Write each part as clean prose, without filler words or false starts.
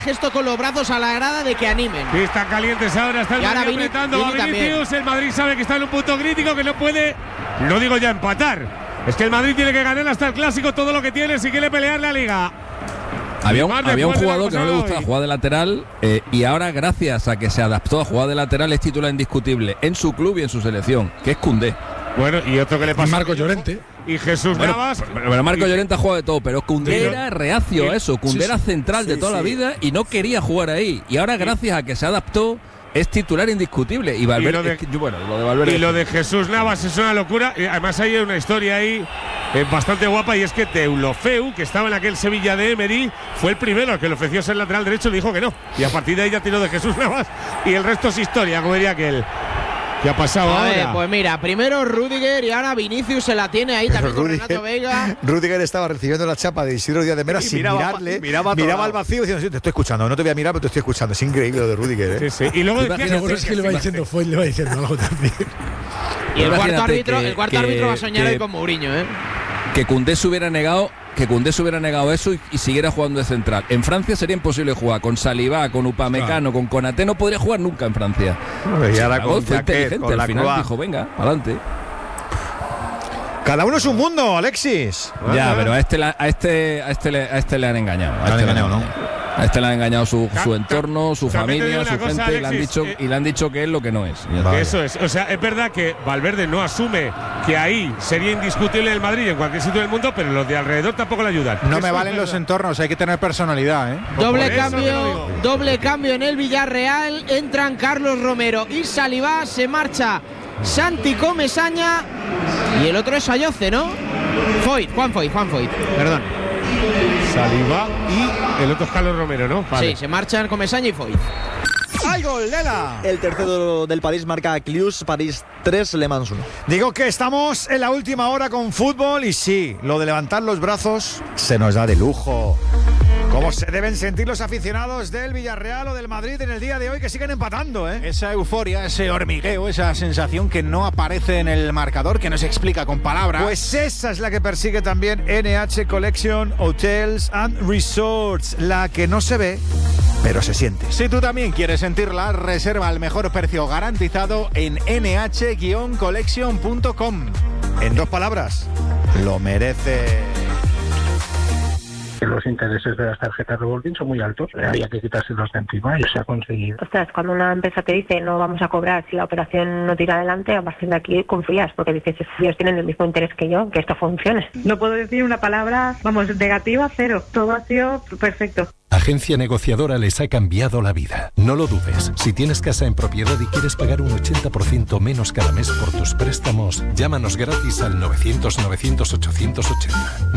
gesto con los brazos a la grada de que animen. Sí, están calientes ahora, está el Madrid apretando, va Vinicius, el Madrid sabe que está en un punto crítico, que no puede, no digo ya empatar, es que el Madrid tiene que ganar hasta el Clásico todo lo que tiene si quiere pelear la Liga. Había un jugador que no le gustaba jugar de lateral y ahora, gracias a que se adaptó a jugar de lateral, es titular indiscutible en su club y en su selección, que es Koundé. Bueno, y otro que le pasa. Marco Llorente. Y Jesús Navas. Pero Marco Llorente ha jugado de todo, pero Koundé era reacio a eso. Koundé era central de toda la vida y no quería jugar ahí. Y ahora, gracias a que se adaptó, es titular indiscutible. Y Valverde, lo de Valverde. Y lo de Jesús Navas es una locura. Y además hay una historia ahí bastante guapa, y es que Deulofeu, que estaba en aquel Sevilla de Emery, fue el primero al que le ofreció ser lateral derecho y le dijo que no. Y a partir de ahí ya tiró de Jesús Navas. Y el resto es historia, como diría aquel. ¿Qué ha pasado ahora? Pues mira, primero Rüdiger y ahora Vinicius se la tiene ahí también con Renato Veiga. Rüdiger estaba recibiendo la chapa de Isidro Díaz de Mera sin mirarle. Miraba al vacío diciendo: sí, te estoy escuchando, no te voy a mirar, pero te estoy escuchando. Es increíble lo de Rüdiger, ¿eh? Sí. Y luego decía que le va diciendo algo también. Y el cuarto árbitro va a soñar ahí con Mourinho, ¿eh? Que Koundé se hubiera negado eso y siguiera jugando de central. En Francia sería imposible jugar con Saliba, con Upamecano, con Konaté, no podría jugar nunca en Francia. Y ahora fue inteligente, al final dijo, venga, adelante. Cada uno es un mundo, Alexis. Ya, pero a este le han engañado. A este le han engañado su entorno, su familia, su gente, Alexis, y le han dicho que es lo que no es. Eso es. O sea, es verdad que Valverde no asume que ahí sería indiscutible el Madrid en cualquier sitio del mundo, pero los de alrededor tampoco le ayudan. No me valen los entornos, hay que tener personalidad, ¿eh? Doble cambio en el Villarreal. Entran Carlos Romero y Saliba. Se marcha Santi Comesaña y el otro es Ayoce, ¿no? Juan Foyth, perdón. Saliba y el otro es Carlos Romero, ¿no? Vale. Sí, se marchan Comesaña y Foyth. ¡Ay, gol, Lela! El tercero del París marca Cluj, París 3, Le Mans 1. Digo que estamos en la última hora con fútbol y sí, lo de levantar los brazos se nos da de lujo. ¿Cómo se deben sentir los aficionados del Villarreal o del Madrid en el día de hoy que siguen empatando, eh? Esa euforia, ese hormigueo, esa sensación que no aparece en el marcador, que no se explica con palabras. Pues esa es la que persigue también NH Collection Hotels and Resorts, la que no se ve, pero se siente. Si tú también quieres sentirla, reserva al mejor precio garantizado en nh-collection.com. En 2 palabras, lo merece. Los intereses de las tarjetas revolving son muy altos, había que quitárselos de encima y se ha conseguido. Ostras, cuando una empresa te dice no vamos a cobrar si la operación no tira adelante, a partir de aquí confías, porque dices, ellos tienen el mismo interés que yo, que esto funcione. No puedo decir una palabra, negativa, cero. Todo ha sido perfecto. Agencia Negociadora les ha cambiado la vida. No lo dudes. Si tienes casa en propiedad y quieres pagar un 80% menos cada mes por tus préstamos, llámanos gratis al 900-900-880.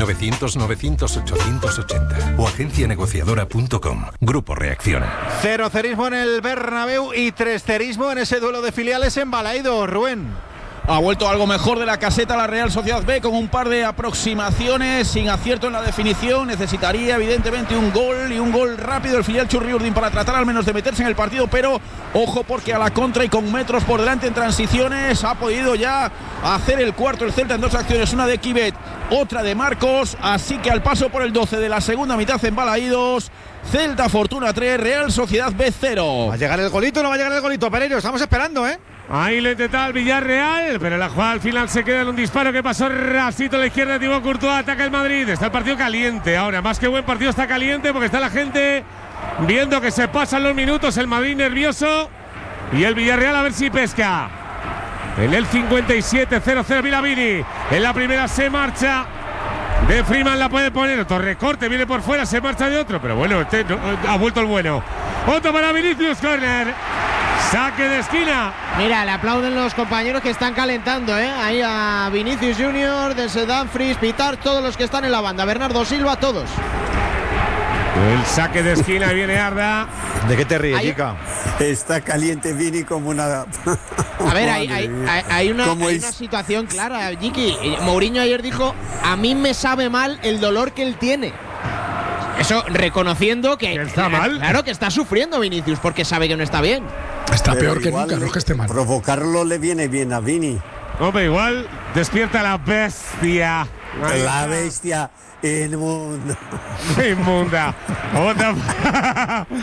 900-900-880 o agencianegociadora.com. Grupo Reacciona. Cerismo en el Bernabéu y 3-0 en ese duelo de filiales en Balaidos, Rubén. Ha vuelto algo mejor de la caseta la Real Sociedad B con un par de aproximaciones sin acierto en la definición. Necesitaría evidentemente un gol rápido el filial Churriurdin para tratar al menos de meterse en el partido, pero ojo porque a la contra y con metros por delante en transiciones ha podido ya hacer el cuarto el Celta en 2 acciones, una de Kivet, otra de Marcos, así que al paso por el 12 de la segunda mitad en Balaídos, Celta Fortuna 3, Real Sociedad B 0. ¿Va a llegar el golito o no va a llegar el golito, Pereiro? Estamos esperando, ¿eh? Ahí lo intentaba el Villarreal, pero la jugada al final se queda en un disparo que pasó rasito a la izquierda. Thibaut Courtois, ataca el Madrid. Está el partido caliente ahora, más que buen partido, está caliente porque está la gente viendo que se pasan los minutos. El Madrid nervioso y el Villarreal a ver si pesca. En el 57, 0-0 Vilavini. En la primera se marcha de Freeman, la puede poner. Otro recorte, viene por fuera, se marcha de otro. Pero bueno, ha vuelto el bueno. Otro para Vinicius, corner. Saque de esquina. Mira, le aplauden los compañeros que están calentando, ¿eh? Ahí a Vinicius Junior, Denzel Dumfries, Pitar, todos los que están en la banda. Bernardo Silva, todos. El saque de esquina, viene Arda. ¿De qué te ríes, chica? Está caliente Vini como una… A ver, hay una situación clara, Jiki. Mourinho ayer dijo, a mí me sabe mal el dolor que él tiene. Eso reconociendo que está mal. Claro que está sufriendo Vinicius porque sabe que no está bien. Está peor que nunca, no es que esté mal. Provocarlo le viene bien a Vini. Hombre, igual despierta la bestia. La bestia. Inmunda. Inmunda.